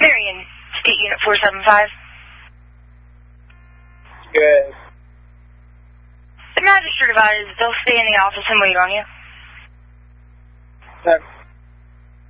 Marion, State Unit 475. Good. The magistrate advised they'll stay in the office and wait on you. Okay.